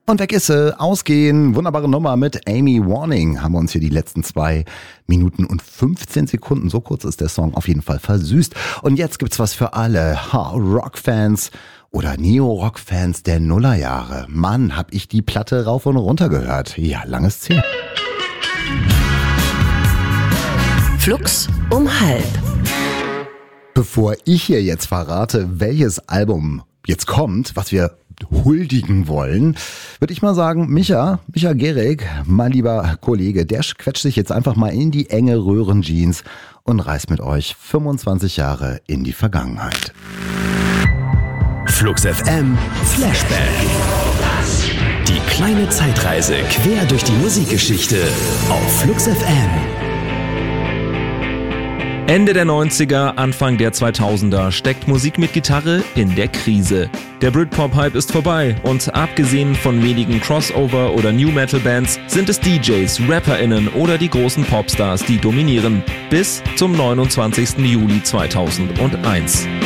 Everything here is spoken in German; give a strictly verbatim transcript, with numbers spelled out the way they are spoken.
Und weg ist sie. Ausgehen. Wunderbare Nummer mit Amy Warning. Haben wir uns hier die letzten zwei Minuten und fünfzehn Sekunden, so kurz ist der Song, auf jeden Fall versüßt. Und jetzt gibt's was für alle. Ha, Rock-Fans oder Neo-Rock-Fans der Nullerjahre. Mann, hab ich die Platte rauf und runter gehört. Ja, langes Ziel. Flux um halb. Bevor ich hier jetzt verrate, welches Album jetzt kommt, was wir huldigen wollen, würde ich mal sagen, Micha, Micha Gehrig, mein lieber Kollege, der quetscht sich jetzt einfach mal in die enge Röhrenjeans und reist mit euch fünfundzwanzig Jahre in die Vergangenheit. Flux F M Flashback. Die kleine Zeitreise quer durch die Musikgeschichte auf Flux F M. Ende der neunziger, Anfang der zweitausender steckt Musik mit Gitarre in der Krise. Der Britpop-Hype ist vorbei und abgesehen von wenigen Crossover- oder New-Metal-Bands sind es D Js, RapperInnen oder die großen Popstars, die dominieren. Bis zum neunundzwanzigsten Juli zweitausendeins.